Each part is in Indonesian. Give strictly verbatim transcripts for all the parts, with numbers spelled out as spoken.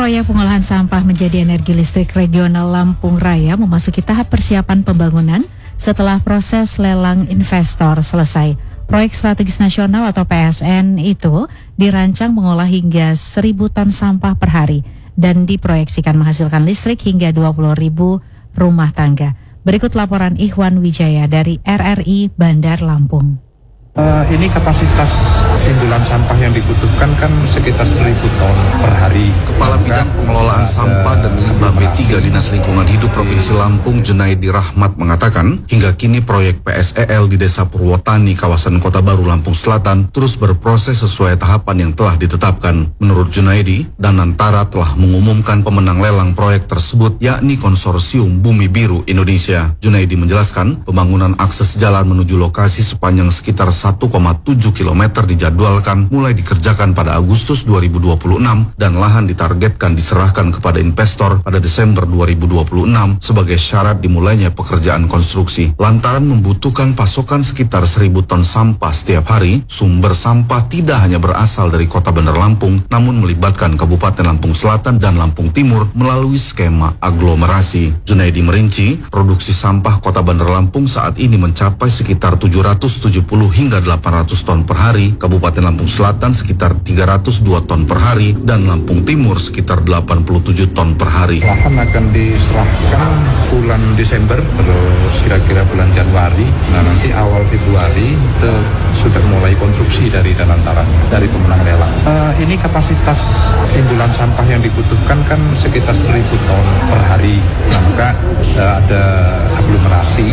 proyek pengolahan sampah menjadi energi listrik regional Lampung Raya memasuki tahap persiapan pembangunan setelah proses lelang investor selesai. Proyek strategis nasional atau P S N itu dirancang mengolah hingga seribu ton sampah per hari dan diproyeksikan menghasilkan listrik hingga dua puluh ribu rumah tangga. Berikut laporan Ikhwan Wijaya dari R R I Bandar Lampung. Uh, ini kapasitas timbulan sampah yang dibutuhkan kan sekitar seribu ton per hari. Kepala Bidang Pengelolaan Sampah dan Limbah B tiga Dinas Lingkungan Hidup Provinsi Lampung, Junaidi Rahmat mengatakan, hingga kini proyek P S E L di Desa Purwotani, kawasan Kota Baru, Lampung Selatan terus berproses sesuai tahapan yang telah ditetapkan. Menurut Junaidi, Danantara telah mengumumkan pemenang lelang proyek tersebut, yakni Konsorsium Bumi Biru Indonesia. Junaidi menjelaskan, pembangunan akses jalan menuju lokasi sepanjang sekitar satu koma tujuh kilometer dijadwalkan mulai dikerjakan pada Agustus dua ribu dua puluh enam dan lahan ditargetkan diserahkan kepada investor pada Desember dua ribu dua puluh enam sebagai syarat dimulainya pekerjaan konstruksi. Lantaran membutuhkan pasokan sekitar seribu ton sampah setiap hari, sumber sampah tidak hanya berasal dari Kota Bandar Lampung, namun melibatkan Kabupaten Lampung Selatan dan Lampung Timur melalui skema aglomerasi. Junaidi merinci, produksi sampah Kota Bandar Lampung saat ini mencapai sekitar tujuh ratus tujuh puluh hingga delapan ratus ton per hari, Kabupaten Lampung Selatan sekitar tiga ratus dua ton per hari, dan Lampung Timur sekitar delapan puluh tujuh ton per hari. Lahan akan diserahkan bulan Desember, terus kira-kira bulan Januari. Nah, nanti awal Februari itu sudah mulai konstruksi dari Danantara, dari pemenang lelang. Uh, ini kapasitas timbulan sampah yang dibutuhkan kan sekitar seribu ton per hari. Nah, maka uh, ada aglomerasi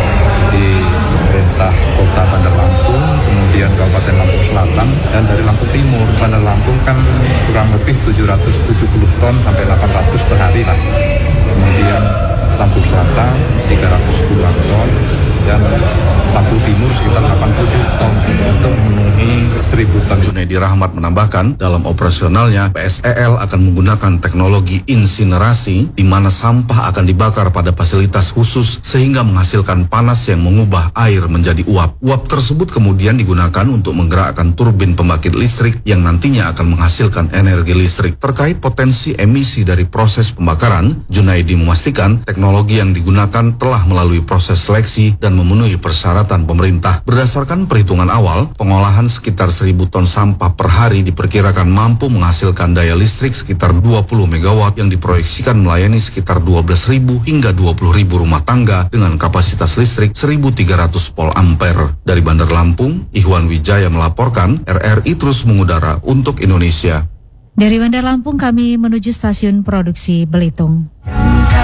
di pemerintah Kota Bandar Lampung, kemudian Kabupaten Lampung Selatan, dan dari Lampung Timur. Bandar Lampung kan kurang lebih tujuh ratus tujuh puluh ton sampai delapan ratus per hari lah. Kemudian Lampung Selatan tiga ratus sepuluh ton dan Lampung Timur sekitar delapan puluh tujuh ton untuk memenuhi seribu ton. Junaidi Rahmat menambahkan, dalam operasionalnya P S E L akan menggunakan teknologi insinerasi di mana sampah akan dibakar pada fasilitas khusus sehingga menghasilkan panas yang mengubah air menjadi uap. Uap tersebut kemudian digunakan untuk menggerakkan turbin pembangkit listrik yang nantinya akan menghasilkan energi listrik. Terkait potensi emisi dari proses pembakaran, Junaidi memastikan teknologi yang digunakan telah melalui proses seleksi dan memenuhi persyaratan pemerintah. Berdasarkan perhitungan awal, pengolahan sekitar seribu ton sampah per hari diperkirakan mampu menghasilkan daya listrik sekitar dua puluh megawatt yang diproyeksikan melayani sekitar dua belas ribu hingga dua puluh ribu rumah tangga dengan kapasitas listrik seribu tiga ratus volt ampere. Dari Bandar Lampung, Ikhwan Wijaya melaporkan, R R I terus mengudara untuk Indonesia. Dari Bandar Lampung kami menuju stasiun produksi Belitung.